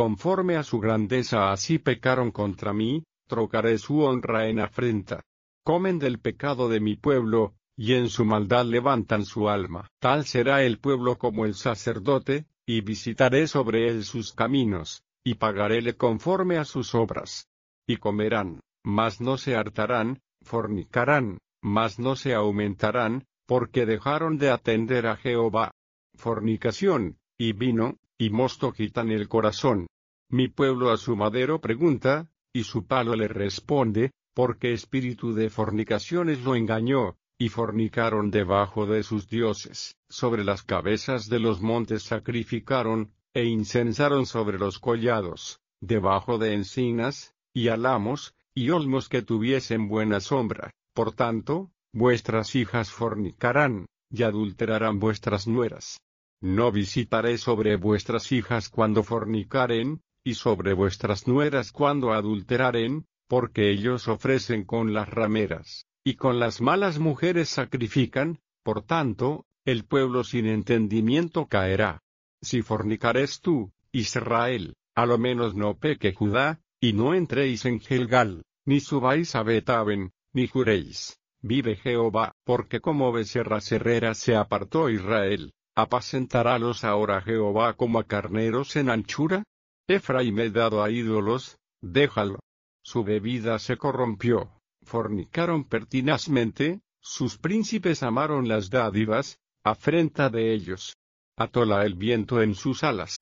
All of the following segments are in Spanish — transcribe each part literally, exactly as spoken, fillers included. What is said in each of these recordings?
conforme a su grandeza así pecaron contra mí, trocaré su honra en afrenta. Comen del pecado de mi pueblo, y en su maldad levantan su alma. Tal será el pueblo como el sacerdote, y visitaré sobre él sus caminos, y pagaréle conforme a sus obras. Y comerán, mas no se hartarán, fornicarán, mas no se aumentarán, porque dejaron de atender a Jehová. Fornicación, y vino, y mosto quitan el corazón. Mi pueblo a su madero pregunta, y su palo le responde, porque espíritu de fornicaciones lo engañó, y fornicaron debajo de sus dioses. Sobre las cabezas de los montes sacrificaron, e incensaron sobre los collados, debajo de encinas, y álamos, y olmos que tuviesen buena sombra. Por tanto, vuestras hijas fornicarán, y adulterarán vuestras nueras. No visitaré sobre vuestras hijas cuando fornicaren, y sobre vuestras nueras cuando adulteraren, porque ellos ofrecen con las rameras, y con las malas mujeres sacrifican, por tanto, el pueblo sin entendimiento caerá. Si fornicares tú, Israel, a lo menos no peque Judá, y no entréis en Gilgal, ni subáis a Betaben, ni juréis, vive Jehová, porque como becerra cerrera se apartó Israel, ¿apacentarálos ahora Jehová como a carneros en anchura? Efraim he dado a ídolos, déjalo. Su bebida se corrompió, fornicaron pertinazmente, sus príncipes amaron las dádivas, afrenta de ellos. Atóla el viento en sus alas.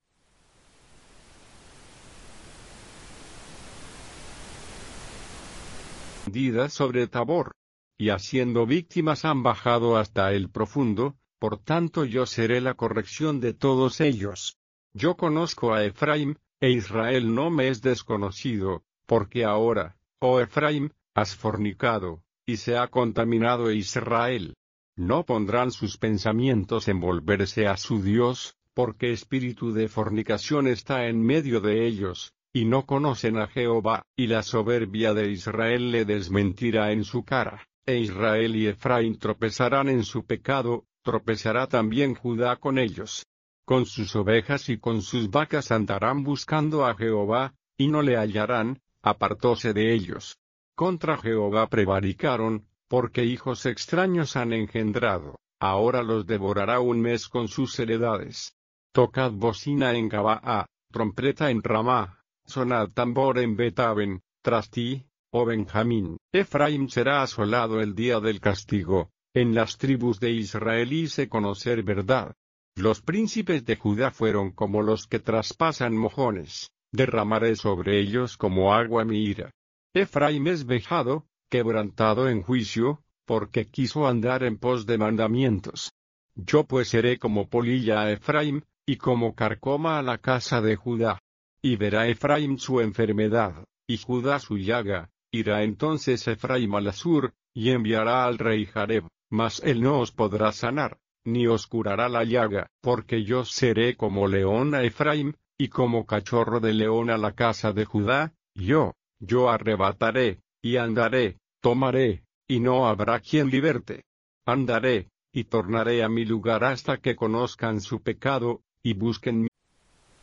Sobre Tabor, y haciendo víctimas han bajado hasta el profundo, por tanto yo seré la corrección de todos ellos. Yo conozco a Efraim, e Israel no me es desconocido, porque ahora, oh Efraim, has fornicado, y se ha contaminado Israel. No pondrán sus pensamientos en volverse a su Dios, porque espíritu de fornicación está en medio de ellos, y no conocen a Jehová, y la soberbia de Israel le desmentirá en su cara, e Israel y Efraín tropezarán en su pecado, tropezará también Judá con ellos. Con sus ovejas y con sus vacas andarán buscando a Jehová, y no le hallarán, apartóse de ellos. Contra Jehová prevaricaron, porque hijos extraños han engendrado, ahora los devorará un mes con sus heredades. Tocad bocina en Gabaa, trompeta en Ramá. Sonad tambor en Betaben, tras ti, oh Benjamín. Efraín será asolado el día del castigo, en las tribus de Israel hice conocer verdad. Los príncipes de Judá fueron como los que traspasan mojones, derramaré sobre ellos como agua mi ira. Efraín es vejado, quebrantado en juicio, porque quiso andar en pos de mandamientos. Yo pues seré como polilla a Efraín, y como carcoma a la casa de Judá. Y verá Efraín su enfermedad, y Judá su llaga, irá entonces Efraín al Asur, y enviará al rey Jareb, mas él no os podrá sanar, ni os curará la llaga, porque yo seré como león a Efraín, y como cachorro de león a la casa de Judá, yo, yo arrebataré, y andaré, tomaré, y no habrá quien liberte. Andaré, y tornaré a mi lugar hasta que conozcan su pecado, y busquen mi